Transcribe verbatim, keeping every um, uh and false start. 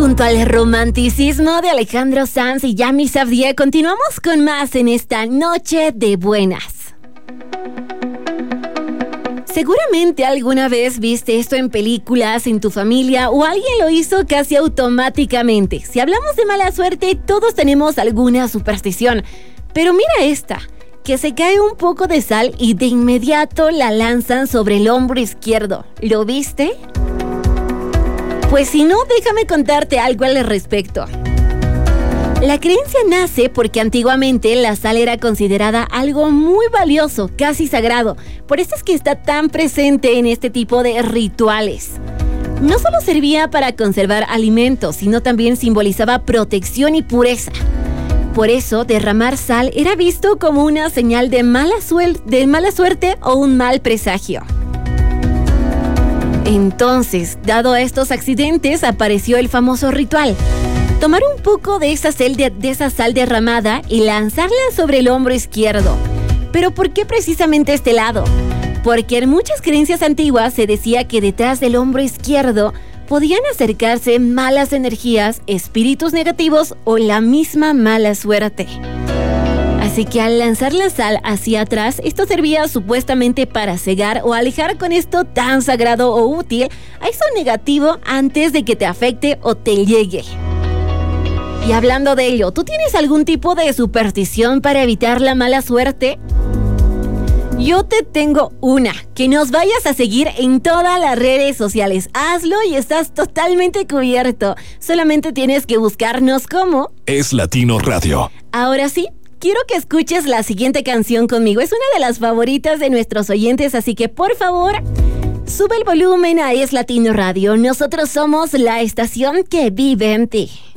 junto al romanticismo de Alejandro Sanz y Yami Sabdié, continuamos con más en esta noche de buenas. Seguramente alguna vez viste esto en películas, en tu familia, o alguien lo hizo casi automáticamente. Si hablamos de mala suerte, todos tenemos alguna superstición. Pero mira esta, que se cae un poco de sal y de inmediato la lanzan sobre el hombro izquierdo. ¿Lo viste? Pues si no, déjame contarte algo al respecto. La creencia nace porque antiguamente la sal era considerada algo muy valioso, casi sagrado. Por eso es que está tan presente en este tipo de rituales. No solo servía para conservar alimentos, sino también simbolizaba protección y pureza. Por eso, derramar sal era visto como una señal de mala, suel- de mala suerte o un mal presagio. Entonces, dado estos accidentes, apareció el famoso ritual. Tomar un poco de esa, sal de, de esa sal derramada y lanzarla sobre el hombro izquierdo. ¿Pero por qué precisamente este lado? Porque en muchas creencias antiguas se decía que detrás del hombro izquierdo podían acercarse malas energías, espíritus negativos o la misma mala suerte. Así que al lanzar la sal hacia atrás, esto servía supuestamente para cegar o alejar con esto tan sagrado o útil a eso negativo antes de que te afecte o te llegue. Y hablando de ello, ¿tú tienes algún tipo de superstición para evitar la mala suerte? Yo te tengo una, que nos vayas a seguir en todas las redes sociales. Hazlo y estás totalmente cubierto. Solamente tienes que buscarnos como Es Latino Radio. Ahora sí, quiero que escuches la siguiente canción conmigo. Es una de las favoritas de nuestros oyentes, así que por favor, sube el volumen a Es Latino Radio. Nosotros somos la estación que vive en ti.